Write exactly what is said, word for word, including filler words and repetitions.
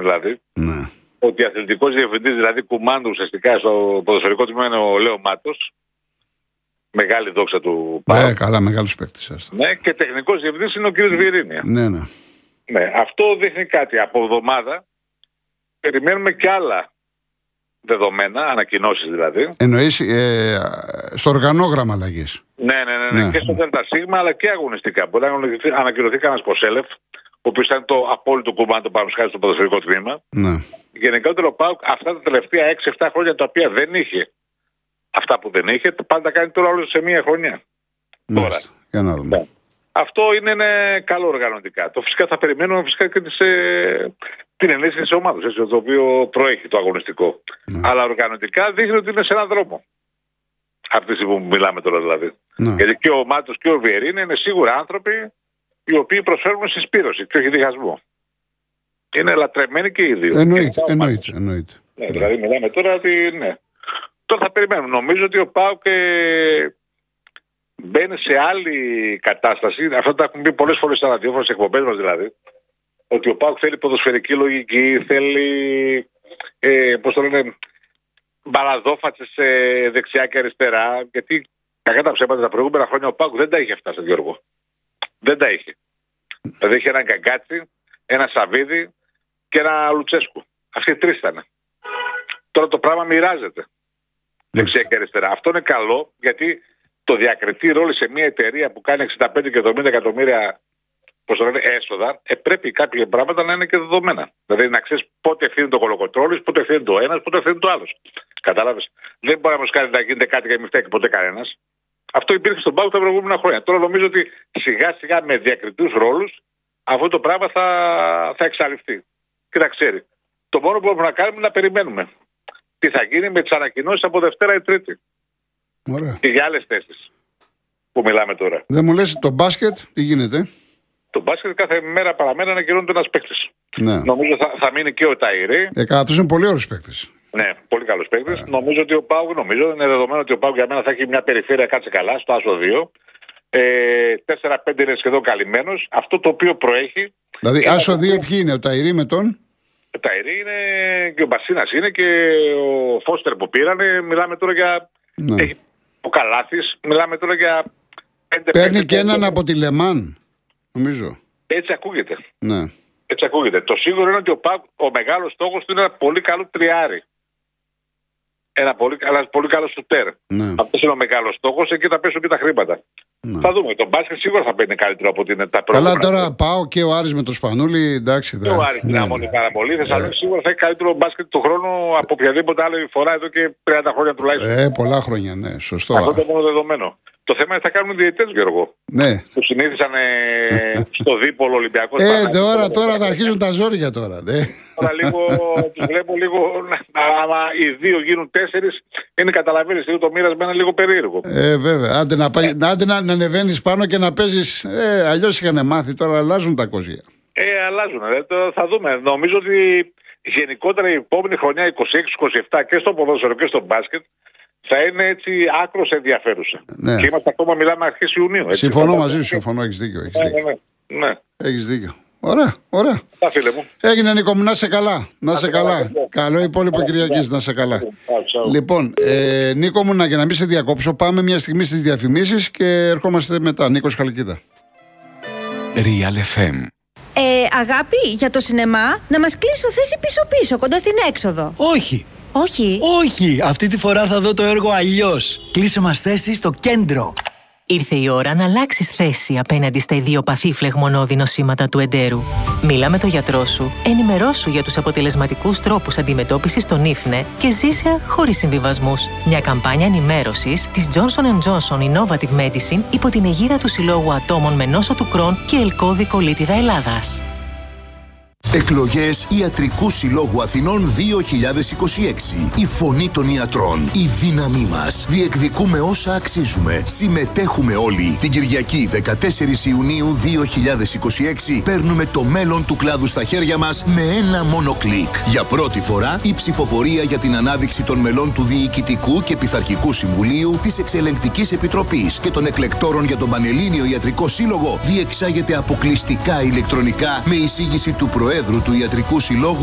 δηλαδή. Ναι. Ότι αθλητικός διευθυντής, δηλαδή κουμάντου ουσιαστικά στο ποδοσφαιρικό τμήμα είναι ο Λέο Μάτος. Μεγάλη δόξα του ΠΑΟΚ. Ναι, καλά, μεγάλος παίκτης. Ναι, και τεχνικός διευθυντής είναι ο κ. Βιερίνια. Ναι, ναι. Ναι, αυτό δείχνει κάτι. Από εβδομάδα περιμένουμε και άλλα δεδομένα, ανακοινώσεις δηλαδή. Εννοείς ε, στο οργανόγραμμα αλλαγής. Ναι, ναι, ναι, ναι, ναι. Και στο ΔΣ αλλά και αγωνιστικά. Μπορεί να ανακοινωθεί κανένα Κοσέλεφ, ο οποίος ήταν το απόλυτο κουμάντο πάνω στο ποδοσφαιρικό τμήμα. Ναι. Γενικότερα ο ΠΑΟΚ αυτά τα τελευταία έξι εφτά χρόνια τα οποία δεν είχε, αυτά που δεν είχε, πάντα κάνει τώρα όλο σε μία χρονιά. Τώρα. Για να δούμε. Ναι. Αυτό είναι, είναι καλό οργανωτικά. Το φυσικά θα περιμένουμε φυσικά και τις, ε, την ενίσχυση της ομάδας, το οποίο προέχει το αγωνιστικό. Ναι. Αλλά οργανωτικά δείχνει ότι είναι σε έναν δρόμο. Αυτή τη στιγμή που μιλάμε τώρα δηλαδή. Ναι. Γιατί και ο Μάτος και ο Βιερίνη είναι σίγουρα άνθρωποι οι οποίοι προσφέρουν συσπήρωση και όχι διχασμό. Είναι λατρεμένοι και οι δύο. Εννοείται, εννοείται. εννοείται. Ναι, δηλαδή μιλάμε τώρα ότι ναι. Τώρα θα περιμένουμε. Νομίζω ότι ο ΠΑΟΚ ε, μπαίνει σε άλλη κατάσταση. Αυτό τα έχουμε πει πολλές φορές στα ραδιόφωνα, στις εκπομπές μας δηλαδή. Ότι ο ΠΑΟΚ θέλει ποδοσφαιρική λογική, θέλει ε, πώς το λένε, μπαλαδόφατσες ε, δεξιά και αριστερά. Γιατί κακά τα ψέματα τα προηγούμενα χρόνια ο ΠΑΟΚ δεν τα είχε αυτά, στον Γιώργο. Δεν τα είχε. Δηλαδή είχε έναν Καγκάτσι, ένα Σαββίδι και ένα Λουτσέσκου. Αυτοί οι τρεις ήταν. Τώρα το πράγμα μοιράζεται. Δεξιά και αριστερά. Αυτό είναι καλό γιατί το διακριτή ρόλο σε μια εταιρεία που κάνει εξήντα πέντε και εβδομήντα εκατομμύρια πώς το λένε, έσοδα, ε, πρέπει κάποια πράγματα να είναι και δεδομένα. Δηλαδή να ξέρεις πότε ευθύνει το Κολοκοτρώνης, πότε ευθύνει το ένας, πότε ευθύνει το άλλος. Κατάλαβες. Δεν μπορεί να κάνει να γίνεται κάτι και να μην φταίει ποτέ κανένας. Αυτό υπήρχε στον ΠΑΟΚ τα προηγούμενα χρόνια. Τώρα νομίζω ότι σιγά σιγά με διακριτούς ρόλους αυτό το πράγμα θα, θα εξαλειφθεί. Και θα ξέρει. Το μόνο που μπορούμε να κάνουμε είναι να περιμένουμε τι θα γίνει με τις ανακοινώσεις από Δευτέρα ή Τρίτη. Ωραία. Και για άλλες θέσεις που μιλάμε τώρα. Δεν μου λες το μπάσκετ, τι γίνεται? Το μπάσκετ κάθε μέρα παραμέρα ανακοινώνεται ένας παίκτης. Ναι. Νομίζω θα, θα μείνει και ο Ταϊρή. Ε, αυτός είναι πολύ ωραίος παίκτης. Ναι, πολύ καλός παίκτης. Yeah. Νομίζω ότι ο ΠΑΟΚ, νομίζω είναι δεδομένο ότι ο ΠΑΟΚ για μένα θα έχει μια περιφέρεια, κάτσε καλά, στο Άσο δύο. Ε, τέσσερα πέντε είναι σχεδόν καλυμμένος. Αυτό το οποίο προέχει. Δηλαδή, Άσο δύο ποιοι είναι, ο Ταϊρή με τον. Ο Ταϊρή είναι και ο Μπασίνας είναι και ο Φώστερ που πήρανε. Μιλάμε τώρα για. Ναι. Έχει, ο Καλάθης, μιλάμε τώρα για. πέντε, Παίρνει πέντε, και έναν πέντε. από τη Λεμάν, νομίζω. Έτσι ακούγεται. Ναι. Έτσι ακούγεται. Το σίγουρο είναι ότι ο, ΠΑΟΚ, ο μεγάλος στόχος του είναι ένα πολύ καλό τριάρι. Ένα πολύ, ένα πολύ καλό σουτέρ. Ναι. Αυτό είναι ο μεγάλος στόχος, εκεί θα πέσουν και τα χρήματα. Ναι. Θα δούμε. Το μπάσκετ σίγουρα θα παίρνει καλύτερο από ότι είναι τα πρώτα. Καλά, τώρα πάω και ο Άρης με το Σπανούλι, εντάξει. Και ο Άρης δυναμώνει πάρα πολύ. Θεσσαλονίκη σίγουρα θα έχει καλύτερο μπάσκετ του χρόνου από οποιαδήποτε άλλη φορά εδώ και τριάντα χρόνια τουλάχιστον. Ε, πολλά χρόνια, ναι, σωστό. Αυτό είναι μόνο δεδομένο. Το θέμα είναι θα κάνουν διαιτητές, Γιώργο. Ναι. Που συνήθισαν ε, στο δίπολο Ολυμπιακό. Ε, τώρα, τώρα θα αρχίσουν τα ζόρια τώρα. Ναι. Τώρα λίγο, τους βλέπω λίγο, άμα οι δύο γίνουν τέσσερις, είναι καταλαβαίνεις, το μοίρασμα είναι λίγο περίεργο. Ε, βέβαια. Άντε να, πάει, ε. άντε να, να ανεβαίνεις πάνω και να παίζεις. Ε, αλλιώς είχαν μάθει, τώρα αλλάζουν τα κόζια. Ε, αλλάζουν. Ε, το, θα δούμε. Νομίζω ότι γενικότερα η επόμενη χρονιά είκοσι έξι είκοσι επτά και στο ποδόσφαιρο και στο μπάσκετ θα είναι έτσι άκρως ενδιαφέρουσα. Ναι. Και είμαστε ακόμα, μιλάμε αρχές Ιουνίου. Έτσι, συμφωνώ μαζί σου, συμφωνώ, έχεις δίκιο. Έχεις ναι, δίκιο. Ναι, ναι. Έχεις δίκιο. Ωραία, ωραία. Τα φίλε μου. Έγινε, Νίκο μου, να σε καλά. Να σε καλά. καλά. Καλό υπόλοιπο Κυριακής, να σε καλά. Λοιπόν, ε, Νίκο μου, να, για να μην σε διακόψω, πάμε μια στιγμή στις διαφημίσεις και ερχόμαστε μετά. Νίκος Χαλκίδα. Real εφ εμ. Ε, αγάπη, για το σινεμά, να μας κλείσω θέση πίσω-πίσω, κοντά στην έξοδο. Όχι. Όχι. Όχι, αυτή τη φορά θα δω το έργο αλλιώς. Κλείσε μας θέση στο κέντρο. Ήρθε η ώρα να αλλάξεις θέση απέναντι στα ιδιοπαθή φλεγμονώδη νοσήματα του εντέρου. Μίλα με τον γιατρό σου, ενημερώσου για τους αποτελεσματικούς τρόπους αντιμετώπισης των ίφνε και ζήσε χωρίς συμβιβασμούς. Μια καμπάνια ενημέρωσης της Johnson εντ Johnson Innovative Medicine υπό την αιγίδα του Συλλόγου Ατόμων με νόσο του Κρόν και Ελκώδη Κολίτιδα Ελλάδας. Εκλογές Ιατρικού Συλλόγου Αθηνών δύο χιλιάδες είκοσι έξι. Η φωνή των ιατρών. Η δύναμή μας. Διεκδικούμε όσα αξίζουμε. Συμμετέχουμε όλοι. Την Κυριακή δεκατέσσερις Ιουνίου δύο χιλιάδες είκοσι έξι παίρνουμε το μέλλον του κλάδου στα χέρια μας με ένα μόνο κλικ. Για πρώτη φορά η ψηφοφορία για την ανάδειξη των μελών του Διοικητικού και Πειθαρχικού Συμβουλίου, της Εξελεγκτικής Επιτροπής και των εκλεκτόρων για τον Πανελλήνιο Ιατρικό Σύλλογο διεξάγεται αποκλειστικά ηλεκτρονικά με εισήγηση του Προέδρου του Ιατρικού Συλλόγου